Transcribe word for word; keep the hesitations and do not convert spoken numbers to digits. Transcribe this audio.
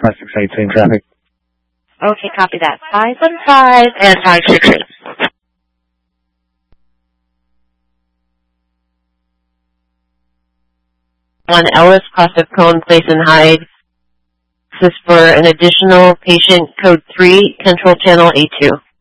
Prospect Site, same traffic. Okay, copy that. five one five and five six eight. On Ellis, cross of Cone Place and Hyde. This is for an additional patient, code three, Control Channel A two.